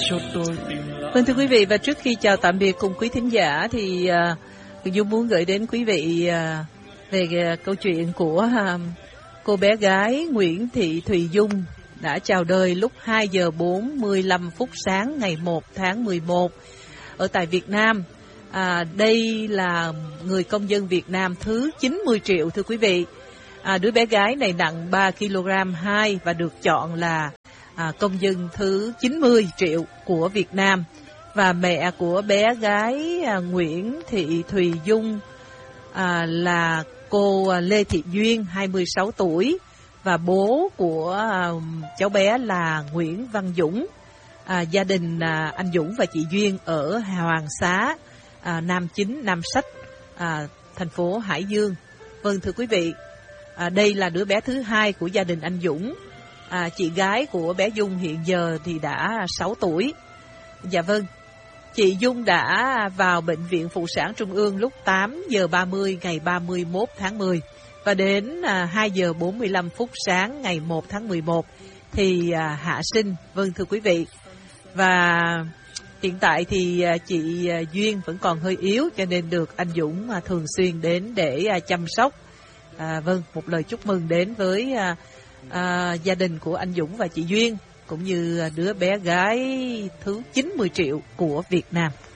Vâng, thưa quý vị, và trước khi chào tạm biệt cùng quý thính giả thì Dung muốn gửi đến quý vị về câu chuyện của cô bé gái Nguyễn Thị Thùy Dung đã chào đời lúc 2 giờ 45 phút sáng ngày 1 tháng 11 ở tại Việt Nam. Đây là người công dân Việt Nam thứ 90 triệu, thưa quý vị. Đứa bé gái này nặng 3 kg 2 và được chọn là công dân thứ 90 triệu của Việt Nam. Và mẹ của bé gái Nguyễn Thị Thùy Dung là cô Lê Thị Duyên, 26 tuổi. Và bố của cháu bé là Nguyễn Văn Dũng. Gia đình anh Dũng và chị Duyên ở Hoàng Xá, Nam Chính, Nam Sách, thành phố Hải Dương. Vâng, thưa quý vị, đây là đứa bé thứ hai của gia đình anh Dũng. Chị gái của bé Dung hiện giờ thì đã 6 tuổi. Dạ vâng, chị Dung đã vào Bệnh viện Phụ sản Trung ương lúc 8 giờ 30 ngày 31 tháng 10. Và đến 2 giờ 45 phút sáng ngày 1 tháng 11 thì hạ sinh. Vâng, thưa quý vị. Và hiện tại thì chị Duyên vẫn còn hơi yếu, cho nên được anh Dũng thường xuyên đến để chăm sóc. Vâng, một lời chúc mừng đến với gia đình của anh Dũng và chị Duyên, cũng như đứa bé gái thứ 90 triệu của Việt Nam.